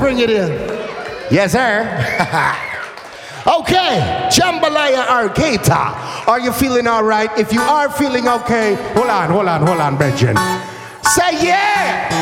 bring it in. Yes, sir. Okay, Jambalaya Arcata. Are you feeling all right? If you are feeling okay, hold on, Brethren. Say yeah!